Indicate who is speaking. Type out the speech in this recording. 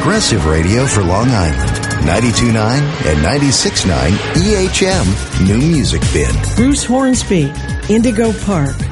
Speaker 1: Progressive Radio for Long Island. 92.9 and 96.9 EHM New Music Bin.
Speaker 2: Bruce Hornsby, Indigo Park.